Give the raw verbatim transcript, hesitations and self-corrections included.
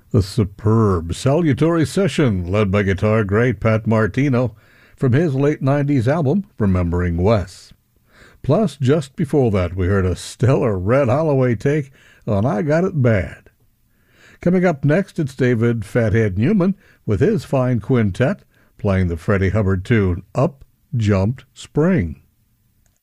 A superb Salutary Session led by guitar great Pat Martino from his late nineties album Remembering Wes. Plus, just before that, we heard a stellar Red Holloway take on I Got It Bad. Coming up next, it's David Fathead Newman with his fine quintet playing the Freddie Hubbard tune Up Jumped Spring.